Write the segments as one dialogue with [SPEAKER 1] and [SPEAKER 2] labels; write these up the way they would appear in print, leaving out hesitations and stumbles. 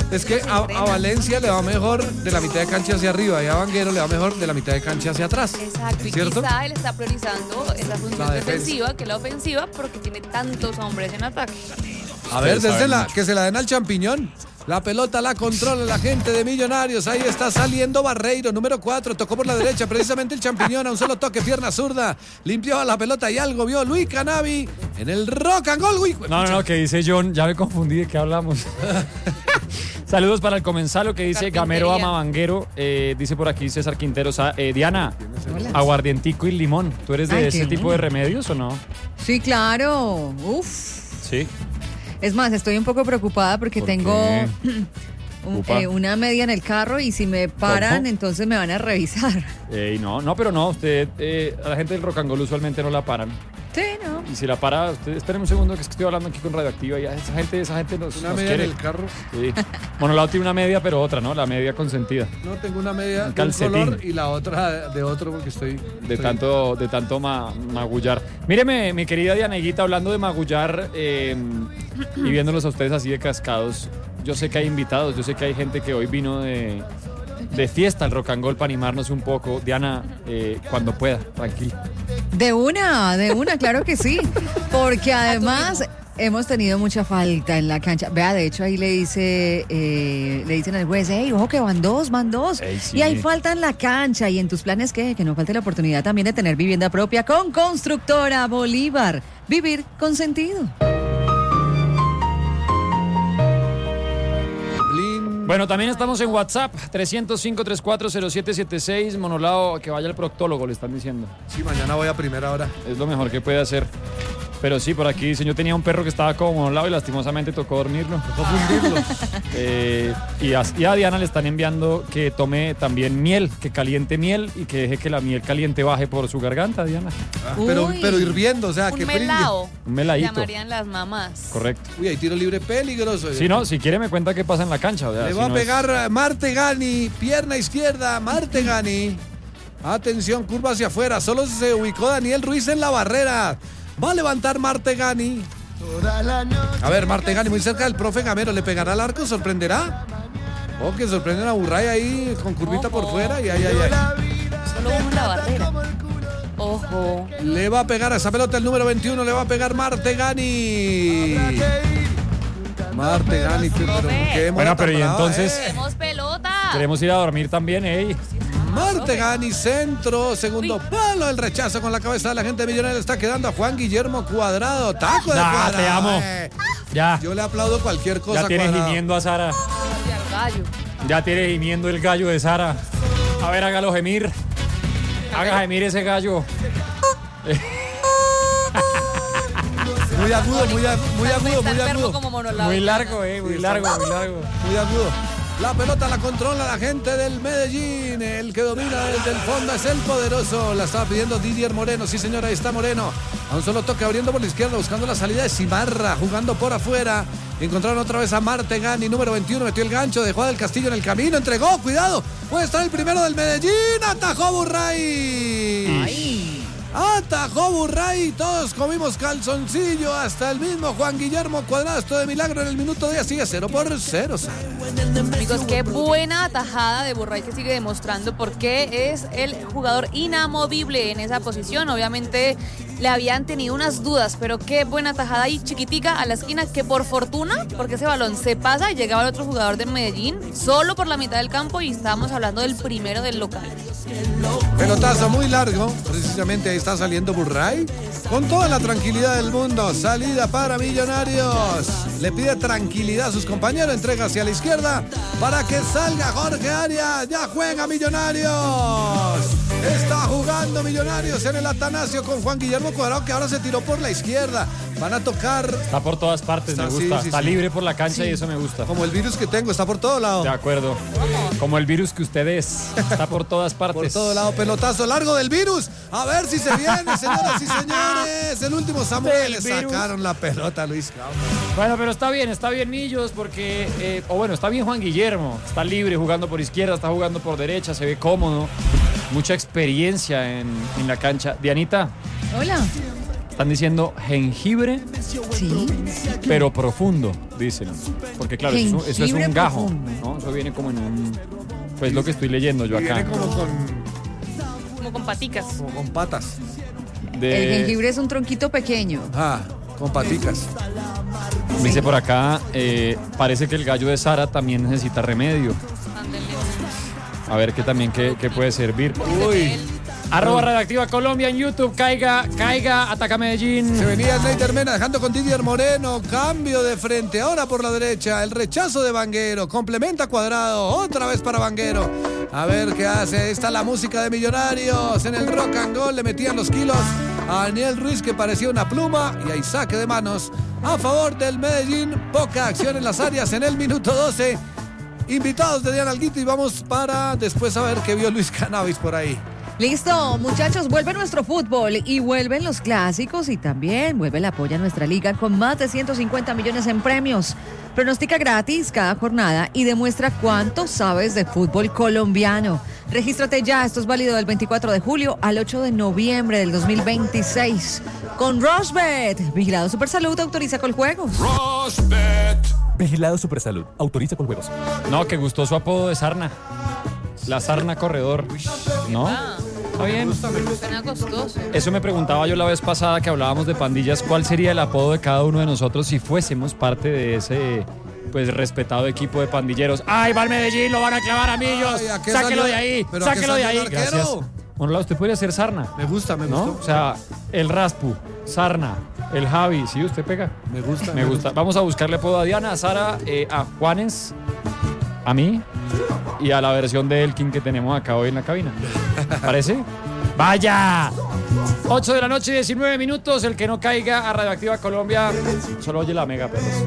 [SPEAKER 1] Es que a Valencia le va mejor de la mitad de cancha hacia arriba y a Vanguero le va mejor de la mitad de cancha hacia atrás.
[SPEAKER 2] Exacto, y
[SPEAKER 1] ¿cierto?
[SPEAKER 2] quizá él está priorizando esa función defensiva que la ofensiva porque tiene tantos hombres en ataque.
[SPEAKER 1] A ver, que se la den al champiñón. La pelota la controla la gente de Millonarios. Ahí está saliendo Barreiro, número 4. Tocó por la derecha, precisamente el champiñón. A un solo toque, pierna zurda. Limpió la pelota y algo vio Luis Canavi en el rock and roll.
[SPEAKER 3] No, que dice John. Ya me confundí de qué hablamos. Saludos para el comensalo que dice Gamero ama Vanguero. Dice por aquí César Quintero. Diana, hola. Aguardientico y limón. ¿Tú eres de ese tipo de remedios o no?
[SPEAKER 4] Sí, claro. Uf.
[SPEAKER 3] Sí.
[SPEAKER 4] Es más, estoy un poco preocupada porque tengo una media en el carro y si me paran,
[SPEAKER 3] ¿cómo?
[SPEAKER 4] Entonces me van a revisar.
[SPEAKER 3] Pero no, usted, a la gente del rock and roll usualmente no la paran.
[SPEAKER 4] Sí, ¿no?
[SPEAKER 3] Y si la para, usted, esperen un segundo que es que estoy hablando aquí con Radioactiva y esa gente nos
[SPEAKER 1] Una media
[SPEAKER 3] quiere.
[SPEAKER 1] en el carro.
[SPEAKER 3] Sí. Monolao tiene una media, pero otra, ¿no? La media consentida.
[SPEAKER 1] No, tengo una media de un color y la otra de otro porque estoy...
[SPEAKER 3] De tanto magullar. Míreme, mi querida Dianeguita, hablando de magullar y viéndolos a ustedes así de cascados. Yo sé que hay invitados, yo sé que hay gente que hoy vino de fiesta al rock and roll para animarnos un poco. Diana, cuando pueda, tranquila.
[SPEAKER 4] De una, claro que sí. Porque además hemos tenido mucha falta en la cancha. Vea, de hecho ahí le dicen al juez, ojo que van dos.
[SPEAKER 3] Ey, sí.
[SPEAKER 4] Y hay falta en la cancha. ¿Y en tus planes qué? Que no falte la oportunidad también de tener vivienda propia con Constructora Bolívar. Vivir con sentido.
[SPEAKER 3] Bueno, también estamos en WhatsApp, 305-340776. Monolao, que vaya al proctólogo, le están diciendo.
[SPEAKER 1] Sí, mañana voy a primera hora.
[SPEAKER 3] Es lo mejor que puede hacer. Pero sí, por aquí dicen, yo tenía un perro que estaba como Monolao y lastimosamente tocó dormirlo. Tocó fundirlo. Y a Diana le están enviando que tome también miel, que caliente miel y que deje que la miel caliente baje por su garganta, Diana.
[SPEAKER 1] Pero hirviendo, o sea,
[SPEAKER 2] un
[SPEAKER 1] que
[SPEAKER 2] melao.
[SPEAKER 3] Un meladito.
[SPEAKER 2] Llamarían las mamás.
[SPEAKER 3] Correcto.
[SPEAKER 1] Uy, hay tiro libre peligroso.
[SPEAKER 3] Sí, no, si quiere me cuenta qué pasa en la cancha.
[SPEAKER 1] Le va a pegar Martegani, pierna izquierda, Martegani. Atención, curva hacia afuera, solo se ubicó Daniel Ruiz en la barrera. Va a levantar Martegani. A ver, Martegani muy cerca del profe Gamero. ¿Le pegará al arco? ¿Sorprenderá? Oh, que sorprenden a Burray ahí con curvita por fuera. Y ay.
[SPEAKER 2] Solo uno en la barrera. Ojo.
[SPEAKER 1] Le va a pegar a esa pelota el número 21. Le va a pegar Martegani. Martegani.
[SPEAKER 3] Bueno, pero y entonces...
[SPEAKER 2] ¡Tenemos pelota!
[SPEAKER 3] Queremos ir a dormir también,
[SPEAKER 1] Martegani, centro, segundo palo, el rechazo con la cabeza de la gente de Millonarios está quedando a Juan Guillermo Cuadrado, taco de Cuadrado.
[SPEAKER 3] Te amo. Ya.
[SPEAKER 1] Yo le aplaudo cualquier cosa.
[SPEAKER 3] Ya tiene gimiendo a Sara. Ya tiene gimiendo el gallo de Sara. A ver, hágalo gemir. Haga gemir ese gallo.
[SPEAKER 1] Muy agudo.
[SPEAKER 3] Muy largo, muy largo.
[SPEAKER 1] Muy agudo. La pelota la controla la gente del Medellín. El que domina desde el fondo es el poderoso. La estaba pidiendo Didier Moreno. Sí, señora, ahí está Moreno. A un solo toque abriendo por la izquierda, buscando la salida de Cimarra, jugando por afuera. Encontraron otra vez a Martegani, número 21. Metió el gancho, dejó a Del Castillo en el camino. Entregó, cuidado. Puede estar el primero del Medellín. Atajó Burray. Atajó Burray, todos comimos calzoncillo, hasta el mismo Juan Guillermo Cuadrado. Esto de milagro en el minuto 10, sigue 0-0.
[SPEAKER 2] Amigos, qué buena atajada de Burray que sigue demostrando por qué es el jugador inamovible en esa posición. Obviamente le habían tenido unas dudas, pero qué buena atajada ahí, chiquitica a la esquina, que por fortuna, porque ese balón se pasa y llegaba el otro jugador de Medellín solo por la mitad del campo y estábamos hablando del primero del local.
[SPEAKER 1] Pelotazo muy largo, precisamente ahí está saliendo Burray con toda la tranquilidad del mundo. Salida para Millonarios, le pide tranquilidad a sus compañeros, entrega hacia la izquierda para que salga Jorge Arias. Ya juega Millonarios, está jugando Millonarios en el Atanasio con Juan Guillermo Cuadrado, que ahora se tiró por la izquierda. Van a tocar.
[SPEAKER 3] Está por todas partes, me gusta. Está libre por la cancha y eso me gusta.
[SPEAKER 1] Como el virus que tengo, está por todo lado.
[SPEAKER 3] De acuerdo. Como el virus que usted es. Está por todas partes.
[SPEAKER 1] Por todo lado, pelotazo largo del virus. A ver si se viene, señoras y señores. El último Samuel, le sacaron la pelota a Luis Cauca.
[SPEAKER 3] Bueno, pero está bien Millos, porque, está bien Juan Guillermo. Está libre jugando por izquierda, está jugando por derecha, se ve cómodo. Mucha experiencia en la cancha. Dianita.
[SPEAKER 4] Hola.
[SPEAKER 3] Están diciendo jengibre,
[SPEAKER 4] Sí.
[SPEAKER 3] pero profundo, dicen. Porque claro, eso es
[SPEAKER 4] Jengibre
[SPEAKER 3] un gajo,
[SPEAKER 4] profundo.
[SPEAKER 3] ¿no? Eso viene como en un... Pues lo que estoy leyendo yo acá.
[SPEAKER 1] Viene como
[SPEAKER 2] Como con paticas.
[SPEAKER 1] con patas.
[SPEAKER 3] De-
[SPEAKER 4] El jengibre es un tronquito pequeño.
[SPEAKER 1] Ah, con paticas.
[SPEAKER 3] Dice por acá, parece que el gallo de Sara también necesita remedio.
[SPEAKER 2] Ándele.
[SPEAKER 3] A ver qué también qué puede servir.
[SPEAKER 1] Uy,
[SPEAKER 3] Arroba Radioactiva Colombia en YouTube, caiga, ataca Medellín.
[SPEAKER 1] se venía Neiter Mena dejando con Didier Moreno. Cambio de frente, ahora por la derecha. El rechazo de Vanguero. Complementa Cuadrado. Otra vez para Vanguero. A ver qué hace. Ahí está la música de Millonarios. En el rock and roll le metían los kilos a Daniel Ruiz, que parecía una pluma. Y hay saque de manos a favor del Medellín. Poca acción en las áreas en el minuto 12. Invitados de Diana Alguito y vamos para después a ver qué vio Luis Cannabis por ahí.
[SPEAKER 4] Listo, muchachos, vuelve nuestro fútbol y vuelven los clásicos y también vuelve el apoyo a nuestra liga con más de 150 millones en premios. Pronostica gratis cada jornada y demuestra cuánto sabes de fútbol colombiano. Regístrate ya, esto es válido del 24 de julio al 8 de noviembre del 2026. Con Rosbet, Vigilado Supersalud, autoriza con juegos.
[SPEAKER 5] Vigilado Supersalud. Autoriza con juegos.
[SPEAKER 3] No, que gustó su apodo de Sarna. La Sarna Corredor. ¿No? Está bien.
[SPEAKER 2] Suena costoso.
[SPEAKER 3] Eso me preguntaba yo la vez pasada que hablábamos de pandillas, ¿cuál sería el apodo de cada uno de nosotros si fuésemos parte de ese pues respetado equipo de pandilleros? ¡Ay, va al Medellín! ¡Lo van a clavar a Millos!
[SPEAKER 1] Ay, ¿a qué
[SPEAKER 3] ¡Sáquelo
[SPEAKER 1] salió?
[SPEAKER 3] de ahí!
[SPEAKER 1] ¿Pero a qué
[SPEAKER 3] ¡Sáquelo de
[SPEAKER 1] salió
[SPEAKER 3] ahí!
[SPEAKER 1] el arquero?
[SPEAKER 3] Gracias. Bueno, usted podría ser Sarna,
[SPEAKER 1] Me gusta, me
[SPEAKER 3] ¿no?
[SPEAKER 1] gustó.
[SPEAKER 3] O sea, el Raspu, Sarna, el Javi, ¿sí? ¿Usted pega?
[SPEAKER 1] Me gusta.
[SPEAKER 3] Me gusta. Vamos a buscarle apodo a Diana, a Sara, a Juanes, a mí y a la versión de Elkin que tenemos acá hoy en la cabina. ¿Parece? ¡Vaya! 8 de la noche, 19 minutos. El que no caiga a Radioactiva Colombia solo oye la mega, perros.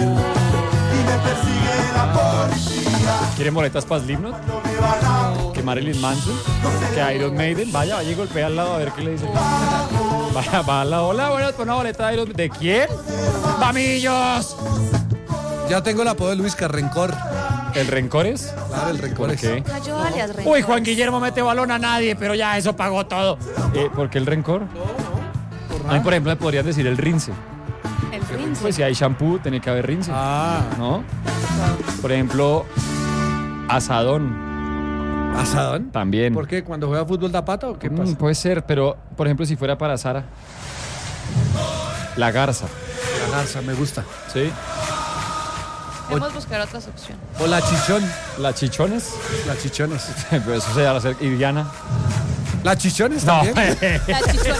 [SPEAKER 3] ¿Quieren boletas para Slipknot? ¿Que Marilyn Manson? ¿Que Iron Maiden? Vaya y golpea al lado a ver qué le dice. Vaya, va al lado. Hola, bueno, por una boleta de Iron... ¿De quién? ¡Vamillos!
[SPEAKER 1] Ya tengo el apodo de Luis Carrencor.
[SPEAKER 3] ¿El Rencores?
[SPEAKER 1] Claro, el Rencor.
[SPEAKER 3] ¿Por qué?
[SPEAKER 2] Cayó alias Rencor.
[SPEAKER 3] Uy, Juan Guillermo mete balón a nadie, pero ya eso pagó todo. ¿Por qué el Rencor? A mí, por ejemplo, me podrían decir el rince.
[SPEAKER 2] El Rince.
[SPEAKER 3] Pues si hay shampoo, tiene que haber rince.
[SPEAKER 1] Ah,
[SPEAKER 3] ¿No? Por ejemplo, asadón
[SPEAKER 1] ¿asadón?
[SPEAKER 3] también.
[SPEAKER 1] ¿Por qué? ¿Cuando juega fútbol da pata o qué pasa?
[SPEAKER 3] Puede ser, pero por ejemplo, si fuera para Sara, la garza.
[SPEAKER 1] La garza, me gusta.
[SPEAKER 3] ¿Sí?
[SPEAKER 2] Debemos buscar otras opciones.
[SPEAKER 1] O la chichón.
[SPEAKER 3] ¿La chichones?
[SPEAKER 1] Las chichones.
[SPEAKER 3] Pero eso se llama hacer. ¿Y Diana?
[SPEAKER 1] ¿Las chichones
[SPEAKER 3] No.
[SPEAKER 1] también?
[SPEAKER 2] La chichona.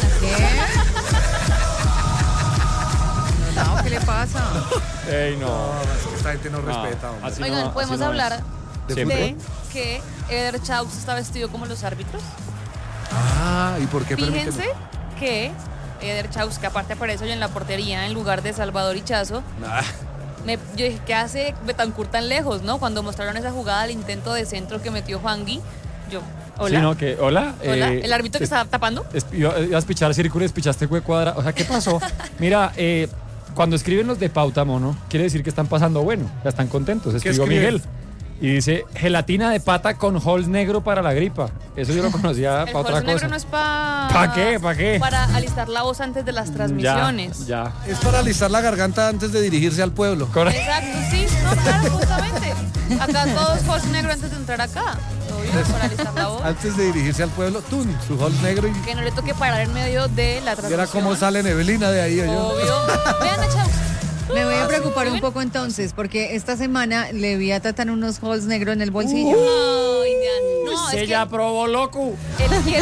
[SPEAKER 4] No, ¿qué le pasa?
[SPEAKER 3] Ey, no.
[SPEAKER 1] Es que esta gente no respeta, hombre.
[SPEAKER 3] así
[SPEAKER 2] Oigan,
[SPEAKER 3] no-
[SPEAKER 2] ¿podemos
[SPEAKER 3] así no
[SPEAKER 2] hablar
[SPEAKER 3] es.
[SPEAKER 1] ¿De
[SPEAKER 3] Siempre.
[SPEAKER 2] de que Eder Chaux está vestido como los árbitros?
[SPEAKER 1] Ah, ¿y por qué?
[SPEAKER 2] Fíjense
[SPEAKER 1] Permíteme.
[SPEAKER 2] que Eder Chaux, que aparte aparece hoy en la portería en lugar de Salvador Ichazo,
[SPEAKER 1] Ah,
[SPEAKER 2] yo dije, ¿qué hace Betancourt tan lejos, no? Cuando mostraron esa jugada, el intento de centro que metió Juangui, yo, hola.
[SPEAKER 3] Sí, ¿no? Que, hola.
[SPEAKER 2] Hola, el árbitro que estaba tapando.
[SPEAKER 3] Ibas a pichar círculo y despichaste cuadra. O sea, ¿qué pasó? Mira, cuando escriben los de pauta, mono, quiere decir que están pasando bueno, ya están contentos. Escribió
[SPEAKER 1] escriben?
[SPEAKER 3] Miguel. Y dice, gelatina de pata con holes negro para la gripa. Eso yo lo conocía
[SPEAKER 2] El
[SPEAKER 3] para otra
[SPEAKER 2] Jorge Negro
[SPEAKER 3] cosa.
[SPEAKER 2] no es para...
[SPEAKER 3] ¿Pa qué? ¿Pa qué?
[SPEAKER 2] Para alistar la voz antes de las transmisiones.
[SPEAKER 3] Ya.
[SPEAKER 1] es para alistar la garganta antes de dirigirse al pueblo.
[SPEAKER 2] Exacto, sí, no, claro, justamente. Acá todos Jorge Negro antes de entrar acá. Obvio, para alistar la voz.
[SPEAKER 1] Antes de dirigirse al pueblo, ¡tun! Su hall negro y
[SPEAKER 2] Que no le toque parar en medio de la transmisión.
[SPEAKER 1] era como sale Nebelina de ahí, yo.
[SPEAKER 2] Obvio. Vean a Chaux.
[SPEAKER 4] Me voy a preocupar un poco entonces, porque esta semana le vi a Tatán unos holes negros en el bolsillo.
[SPEAKER 2] Ay, Diana. No,
[SPEAKER 3] Se
[SPEAKER 2] es
[SPEAKER 3] ya
[SPEAKER 2] que
[SPEAKER 3] probó loco.
[SPEAKER 2] él quiere...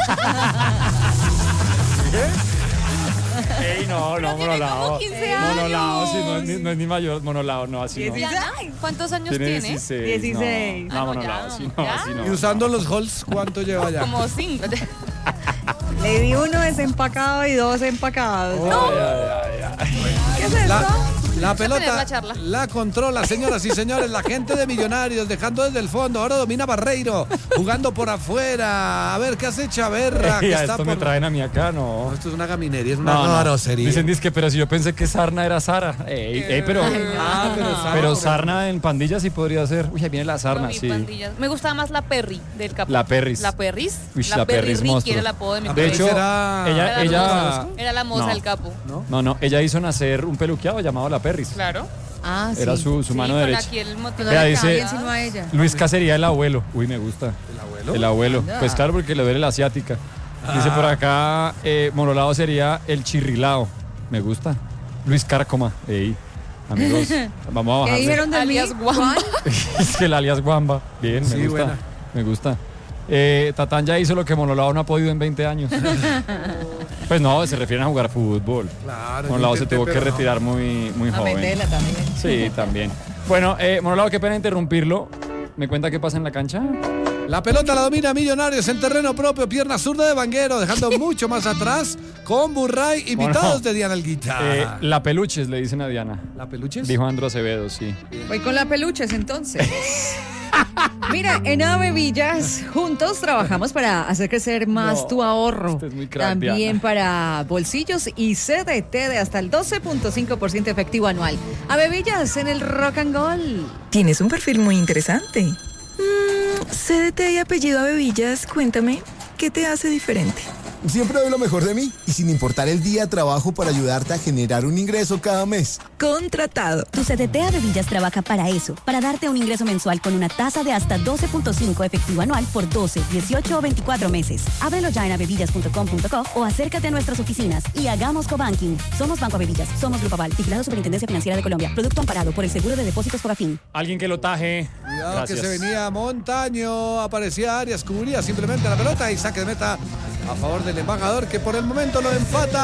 [SPEAKER 3] Ey, no,
[SPEAKER 2] Pero tiene
[SPEAKER 3] monolao.
[SPEAKER 2] como 15 años.
[SPEAKER 3] Monolao, sí, no es ni mayor, monolao, no, así no.
[SPEAKER 2] Diana, ¿cuántos años tiene?
[SPEAKER 3] 16.
[SPEAKER 4] 16.
[SPEAKER 3] No,
[SPEAKER 2] Ah, no,
[SPEAKER 3] monolao,
[SPEAKER 2] ya,
[SPEAKER 3] así no,
[SPEAKER 2] ya.
[SPEAKER 3] así no.
[SPEAKER 1] Y usando los halls, ¿cuánto lleva ya?
[SPEAKER 2] Como 5.
[SPEAKER 4] Le di uno desempacado y dos empacados.
[SPEAKER 3] Ay, ay, ay, ay.
[SPEAKER 4] ¿Qué es eso?
[SPEAKER 1] La
[SPEAKER 2] Vamos a tener
[SPEAKER 1] pelota
[SPEAKER 2] la charla.
[SPEAKER 1] la controla, señoras y señores, la gente de Millonarios, dejando desde el fondo. Ahora domina Barreiro, jugando por afuera. A ver, ¿qué hace Chaverra?
[SPEAKER 3] Y
[SPEAKER 1] Que
[SPEAKER 3] a
[SPEAKER 1] está
[SPEAKER 3] esto
[SPEAKER 1] por...
[SPEAKER 3] me traen a mí acá, no.
[SPEAKER 1] No, esto es una gaminería, es una
[SPEAKER 3] No.
[SPEAKER 1] grosería.
[SPEAKER 3] Dicen que, pero si yo pensé que Sarna era Sara. Pero
[SPEAKER 1] pero
[SPEAKER 3] Sarna en pandilla sí podría ser. Uy, ahí viene la Sarna,
[SPEAKER 2] No, mi
[SPEAKER 3] sí.
[SPEAKER 2] pandilla. Me gustaba más la Perry del Capo.
[SPEAKER 3] La Perris.
[SPEAKER 2] La Perris.
[SPEAKER 3] Uy, la Perris
[SPEAKER 2] Ricky
[SPEAKER 3] monstruo.
[SPEAKER 2] era el apodo de mi
[SPEAKER 1] La
[SPEAKER 3] De
[SPEAKER 1] Perris
[SPEAKER 2] Perris.
[SPEAKER 3] hecho,
[SPEAKER 1] era-
[SPEAKER 3] ella,
[SPEAKER 2] Era la moza
[SPEAKER 3] No.
[SPEAKER 2] del Capo.
[SPEAKER 3] No, ella hizo nacer un peluqueado llamado La Perris.
[SPEAKER 2] Claro.
[SPEAKER 4] Ah, sí.
[SPEAKER 3] Era su mano
[SPEAKER 2] Sí, con
[SPEAKER 3] derecha.
[SPEAKER 2] aquí el motivo.
[SPEAKER 4] No
[SPEAKER 3] Vea,
[SPEAKER 4] le
[SPEAKER 3] dice-
[SPEAKER 4] cae bien sino a ella.
[SPEAKER 3] Luis Cacería, el abuelo. Uy, me gusta.
[SPEAKER 1] ¿El abuelo?
[SPEAKER 3] El abuelo.
[SPEAKER 4] Anda.
[SPEAKER 3] Pues claro, porque le duele la asiática. Dice por acá, Monolado sería el chirrilao. Me gusta. Luis Cárcoma. Ey, amigos, vamos a
[SPEAKER 4] ¿Qué
[SPEAKER 3] bajarle.
[SPEAKER 4] dijeron de mí?
[SPEAKER 2] Alias Guamba.
[SPEAKER 4] ¿Cuál?
[SPEAKER 3] Es que el alias Guamba. Bien, me
[SPEAKER 1] Sí,
[SPEAKER 3] gusta.
[SPEAKER 1] buena.
[SPEAKER 3] Me gusta. Tatán ya hizo lo que Monolado no ha podido en 20 años. Pues no, se refieren a jugar fútbol.
[SPEAKER 1] Claro.
[SPEAKER 3] Monolado
[SPEAKER 1] yo
[SPEAKER 3] se
[SPEAKER 1] intenté,
[SPEAKER 3] tuvo que
[SPEAKER 1] pero no.
[SPEAKER 3] retirar muy
[SPEAKER 4] A
[SPEAKER 3] joven.
[SPEAKER 4] Mendela también.
[SPEAKER 3] Sí, también. Bueno, Monolado, qué pena interrumpirlo. ¿Me cuenta qué pasa en la cancha?
[SPEAKER 1] La pelota la domina Millonarios en terreno propio, pierna zurda de Vanguero, dejando mucho más atrás con Burray, invitados
[SPEAKER 3] Bueno,
[SPEAKER 1] de Diana Alguita.
[SPEAKER 3] La peluches, le dicen a Diana.
[SPEAKER 1] ¿La peluches?
[SPEAKER 3] Dijo Andro Acevedo, sí.
[SPEAKER 4] Voy con la peluches entonces. Mira, en Ave Villas, juntos trabajamos para hacer crecer más
[SPEAKER 3] No,
[SPEAKER 4] tu ahorro.
[SPEAKER 3] usted es muy crack,
[SPEAKER 4] También
[SPEAKER 3] Diana.
[SPEAKER 4] para bolsillos y CDT de hasta el 12.5% efectivo anual. Ave Villas en el Rock and Roll.
[SPEAKER 5] Tienes un perfil muy interesante. CDT y apellido Abevillas, cuéntame, ¿qué te hace diferente?
[SPEAKER 6] Siempre doy lo mejor de mí y sin importar el día trabajo para ayudarte a generar un ingreso cada mes.
[SPEAKER 5] Contratado.
[SPEAKER 7] Tu CDT Avevillas trabaja para eso, para darte un ingreso mensual con una tasa de hasta 12.5 efectivo anual por 12, 18 o 24 meses. Ábrelo ya en avevillas.com.co o acércate a nuestras oficinas y hagamos cobanking. Somos Banco Avevillas, somos Grupo Aval, vigilado Superintendencia Financiera de Colombia, producto amparado por el Seguro de Depósitos Fogafín.
[SPEAKER 3] Alguien que lo taje.
[SPEAKER 1] Cuidado
[SPEAKER 3] Gracias.
[SPEAKER 1] que se venía Montaño, aparecía Arias, cubría simplemente la pelota y saque de meta a favor del embajador que por el momento lo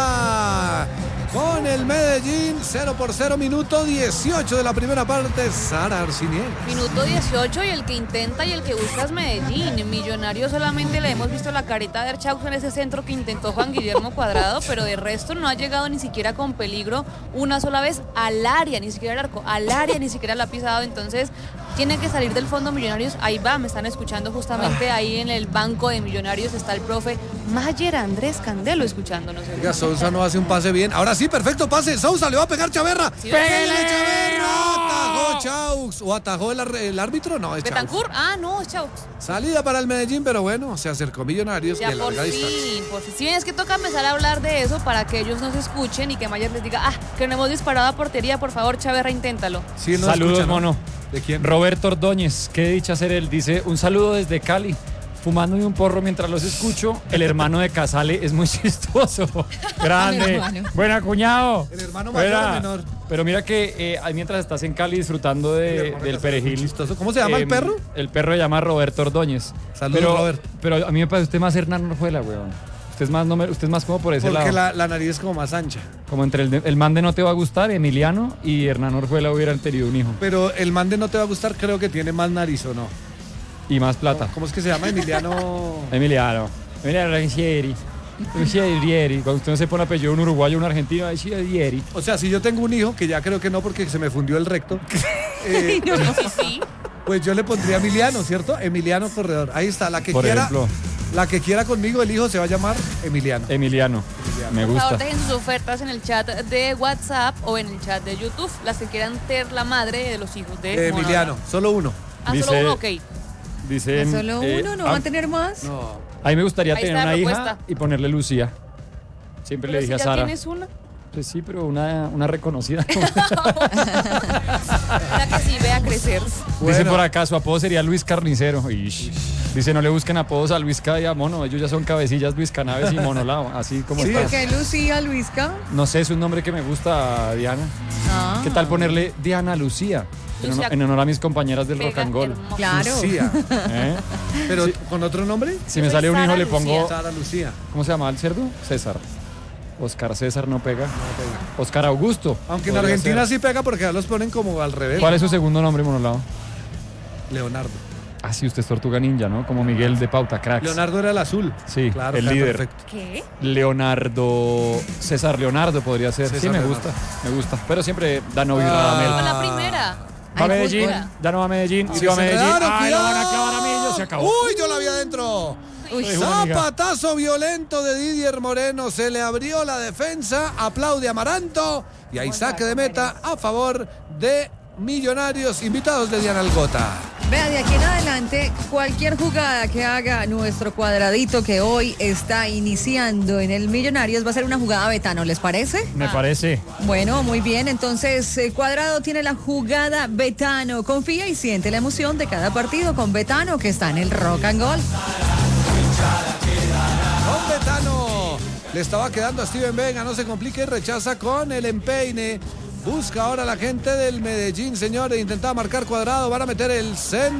[SPEAKER 1] empata con el Medellín. 0-0, minuto 18 de la primera parte. Sara Arcinier.
[SPEAKER 2] Minuto 18 y el que intenta y el que busca es Medellín. Millonario solamente le hemos visto la carita de Archaux en ese centro que intentó Juan Guillermo Cuadrado, pero de resto no ha llegado ni siquiera con peligro una sola vez al área, ni siquiera al arco, al área ni siquiera la ha pisado. Entonces tiene que salir del fondo Millonarios. Ahí va, me están escuchando justamente ahí en el banco de Millonarios está el profe Mayer Andrés Candelo escuchándonos.
[SPEAKER 1] Oiga, Sousa no hace un pase bien. Ahora sí, perfecto pase. Sousa le va a pegar Chaverra.
[SPEAKER 2] Sí,
[SPEAKER 1] ¡Pégale, Chaverra! Atajó Chaux. ¿O atajó el árbitro? No, es Chaux.
[SPEAKER 2] Betancourt, no, es Chaux.
[SPEAKER 1] Salida para el Medellín, pero bueno, se acercó Millonarios
[SPEAKER 2] Ya
[SPEAKER 1] de
[SPEAKER 2] por
[SPEAKER 1] larga distancia.
[SPEAKER 2] fin, por fin. Sí, es que toca empezar a hablar de eso para que ellos nos escuchen y que Mayer les diga, que no hemos disparado a portería, por favor, Chaverra, inténtalo.
[SPEAKER 1] Sí, no
[SPEAKER 3] Saludos,
[SPEAKER 1] escucha, ¿no?
[SPEAKER 3] mono.
[SPEAKER 1] ¿De quién?
[SPEAKER 3] Roberto Ordóñez, qué dicha ser él. Dice, un saludo desde Cali. Fumándome un porro mientras los escucho. El hermano de Casale es muy chistoso. Grande.
[SPEAKER 4] hermano.
[SPEAKER 3] Buena, cuñado.
[SPEAKER 1] El hermano mayor
[SPEAKER 3] Buena.
[SPEAKER 1] o menor.
[SPEAKER 3] Pero mira que ahí mientras estás en Cali disfrutando del perejil.
[SPEAKER 1] Chistoso. ¿Cómo se llama el perro?
[SPEAKER 3] El perro se llama Roberto Ordóñez.
[SPEAKER 1] Saludos, Robert.
[SPEAKER 3] Pero a mí me parece usted más Hernán Orjuela, weón. Usted es más como por ese
[SPEAKER 1] Porque
[SPEAKER 3] lado.
[SPEAKER 1] la nariz es como más ancha.
[SPEAKER 3] Como entre el man de No Te Va a Gustar, Emiliano, y Hernán Orjuela hubieran tenido un hijo.
[SPEAKER 1] Pero el man de No Te Va a Gustar creo que tiene más nariz, ¿o no?
[SPEAKER 3] Y más plata.
[SPEAKER 1] ¿Cómo es que se llama? Emiliano...
[SPEAKER 3] Emiliano Rancieri. Cuando usted no se pone apellido un uruguayo o un argentino, ahí sí es Dieri.
[SPEAKER 1] O sea, si yo tengo un hijo, que ya creo que no porque se me fundió el recto,
[SPEAKER 2] Sí, sí.
[SPEAKER 1] pues yo le pondría Emiliano, ¿cierto? Emiliano Corredor. Ahí está, la que
[SPEAKER 3] Por
[SPEAKER 1] quiera.
[SPEAKER 3] ejemplo.
[SPEAKER 1] La que quiera conmigo, el hijo se va a llamar Emiliano.
[SPEAKER 3] Emiliano. Me
[SPEAKER 2] Por favor,
[SPEAKER 3] gusta.
[SPEAKER 2] dejen sus ofertas en el chat de WhatsApp o en el chat de YouTube, las que quieran ser la madre de los hijos de
[SPEAKER 1] Emiliano, solo uno.
[SPEAKER 2] Solo
[SPEAKER 3] Dice-
[SPEAKER 2] uno, ok.
[SPEAKER 3] Dicen,
[SPEAKER 4] ¿Solo uno? ¿No
[SPEAKER 3] a,
[SPEAKER 4] van a tener más?
[SPEAKER 1] No.
[SPEAKER 3] a mí me gustaría
[SPEAKER 2] Ahí
[SPEAKER 3] tener
[SPEAKER 2] está la
[SPEAKER 3] una hija
[SPEAKER 2] propuesta.
[SPEAKER 3] y ponerle Lucía. Siempre
[SPEAKER 2] Pero
[SPEAKER 3] le dije
[SPEAKER 2] si
[SPEAKER 3] a
[SPEAKER 2] ya
[SPEAKER 3] Sara.
[SPEAKER 2] tienes una.
[SPEAKER 3] Pues sí, pero una reconocida.
[SPEAKER 2] Para que sí vea crecer.
[SPEAKER 3] Dice
[SPEAKER 1] Bueno.
[SPEAKER 3] por acá, su apodo sería Luis Carnicero. Ish. Dice, no le busquen apodos a Luis K y a Mono. Ellos ya son cabecillas Luis Canaves y Monolao. Así como
[SPEAKER 1] Sí.
[SPEAKER 3] está.
[SPEAKER 4] ¿Por qué Lucía, Luisca?
[SPEAKER 3] No sé, es un nombre que me gusta, Diana.
[SPEAKER 4] Ah.
[SPEAKER 3] ¿Qué tal ponerle Diana Lucía?
[SPEAKER 2] Lucía.
[SPEAKER 3] En honor a mis compañeras del
[SPEAKER 2] Pega
[SPEAKER 3] Rock and Roll.
[SPEAKER 2] hermoso.
[SPEAKER 4] Claro.
[SPEAKER 1] Lucía.
[SPEAKER 3] ¿Eh?
[SPEAKER 1] Pero con otro nombre.
[SPEAKER 3] Si me
[SPEAKER 2] Yo
[SPEAKER 3] sale
[SPEAKER 2] soy
[SPEAKER 3] un hijo
[SPEAKER 2] Sara
[SPEAKER 3] le pongo...
[SPEAKER 2] Lucía.
[SPEAKER 1] Sara Lucía.
[SPEAKER 3] ¿Cómo se llama el cerdo? César. Oscar César no pega. Oscar Augusto.
[SPEAKER 1] Aunque en
[SPEAKER 3] podría
[SPEAKER 1] Argentina
[SPEAKER 3] ser.
[SPEAKER 1] sí pega porque ya los ponen como al revés.
[SPEAKER 3] ¿Cuál es su segundo nombre, Monolao?
[SPEAKER 1] Leonardo.
[SPEAKER 3] Ah, sí, usted es Tortuga Ninja, ¿no? Como Miguel de Pauta, cracks.
[SPEAKER 1] Leonardo era el azul.
[SPEAKER 3] Sí,
[SPEAKER 1] claro,
[SPEAKER 3] el líder.
[SPEAKER 1] Perfecto.
[SPEAKER 2] ¿Qué?
[SPEAKER 3] César Leonardo podría ser.
[SPEAKER 1] César
[SPEAKER 3] sí, me
[SPEAKER 1] Leonardo.
[SPEAKER 3] gusta. Pero siempre Danovio y Radamel.
[SPEAKER 2] Con la primera.
[SPEAKER 3] Va a
[SPEAKER 4] Hay
[SPEAKER 3] Medellín,
[SPEAKER 4] fútbol.
[SPEAKER 3] ya no va a Medellín,
[SPEAKER 1] Y
[SPEAKER 3] sí va a
[SPEAKER 1] se
[SPEAKER 3] Medellín.
[SPEAKER 1] enredaron,
[SPEAKER 3] Ay, lo van a
[SPEAKER 1] cuidado.
[SPEAKER 3] clavar a Millo, se acabó.
[SPEAKER 1] Uy, yo la vi adentro.
[SPEAKER 4] Uy,
[SPEAKER 1] Zapatazo violento de Didier Moreno, se le abrió la defensa, aplaude Amaranto y hay saque de meta a favor de Millonarios, invitados de Diana Algota.
[SPEAKER 4] Vea, de aquí en adelante, cualquier jugada que haga nuestro cuadradito que hoy está iniciando en el Millonarios va a ser una jugada Betano, ¿les parece?
[SPEAKER 3] Me parece.
[SPEAKER 4] Bueno, muy bien, entonces Cuadrado tiene la jugada Betano. Confía y siente la emoción de cada partido con Betano, que está en el Rock and Gold.
[SPEAKER 1] Con Betano le estaba quedando a Steven Vega, no se complique, rechaza con el empeine. Busca ahora la gente del Medellín, señores. Intentaba marcar Cuadrado. Van a meter el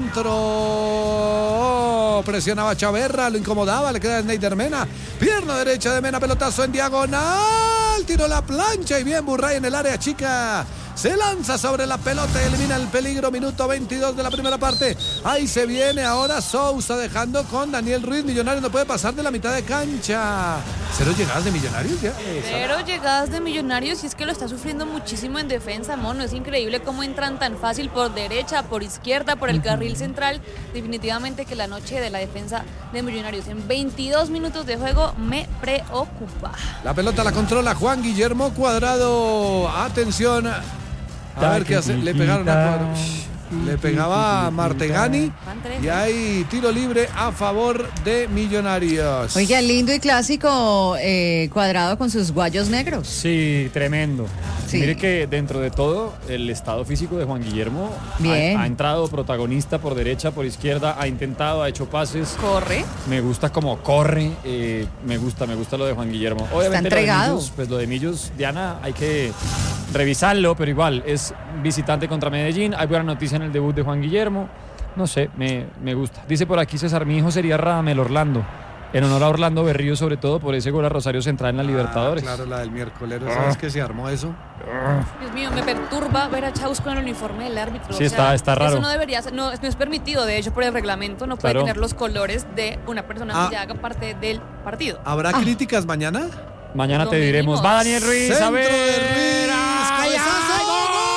[SPEAKER 1] centro. Presionaba Chaverra, lo incomodaba. Le queda Sneider Mena. Pierna derecha de Mena, pelotazo en diagonal. Tiró la plancha y bien Burray en el área chica. Se lanza sobre la pelota y elimina el peligro. Minuto 22 de la primera parte. Ahí se viene ahora Sousa dejando con Daniel Ruiz. Millonarios no puede pasar de la mitad de cancha. 0 llegadas de Millonarios ya.
[SPEAKER 2] 0 llegadas de Millonarios y es que lo está sufriendo muchísimo en defensa, mono. Es increíble cómo entran tan fácil por derecha, por izquierda, por el carril central. Definitivamente que la noche de la defensa de Millonarios en 22 minutos de juego me preocupa.
[SPEAKER 1] La pelota la controla Juan Guillermo Cuadrado. Atención. A ver qué hace. Le pegaron a Cuadrado. Le pegaba a Martegani. Y hay tiro libre a favor de Millonarios.
[SPEAKER 4] Oiga, lindo y clásico Cuadrado con sus guayos negros.
[SPEAKER 3] Sí, tremendo.
[SPEAKER 4] Sí.
[SPEAKER 3] Mire que dentro de todo, el estado físico de Juan Guillermo
[SPEAKER 4] Bien.
[SPEAKER 3] ha entrado protagonista por derecha, por izquierda, ha intentado, ha hecho pases.
[SPEAKER 2] Corre.
[SPEAKER 3] Me gusta como corre, me gusta lo de Juan Guillermo. Obviamente
[SPEAKER 4] entregado.
[SPEAKER 3] Lo de Millos, Diana, hay que revisarlo, pero igual, es visitante contra Medellín. Hay buena noticia en el debut de Juan Guillermo. No sé, me gusta. Dice por aquí César, mi hijo sería Radamel Orlando. En honor a Orlando Berrío, sobre todo por ese gol a Rosario Central en la Libertadores.
[SPEAKER 1] Claro, la del miércoles. ¿Sabes que se armó eso?
[SPEAKER 2] Dios mío, me perturba ver a Chaus con el uniforme del árbitro.
[SPEAKER 3] Sí, está raro.
[SPEAKER 2] Eso no debería ser, no es permitido. De hecho, por el reglamento no puede
[SPEAKER 3] Claro.
[SPEAKER 2] tener los colores de una persona que ya haga parte del partido.
[SPEAKER 1] ¿Habrá críticas mañana?
[SPEAKER 3] Mañana
[SPEAKER 2] Lo
[SPEAKER 3] te diremos.
[SPEAKER 2] mínimo.
[SPEAKER 3] Va Daniel Ruiz, a
[SPEAKER 1] Centro
[SPEAKER 3] ver.
[SPEAKER 1] de Ruiz,
[SPEAKER 3] ¡Ay,
[SPEAKER 1] cabezazo,
[SPEAKER 3] ay,
[SPEAKER 1] gol!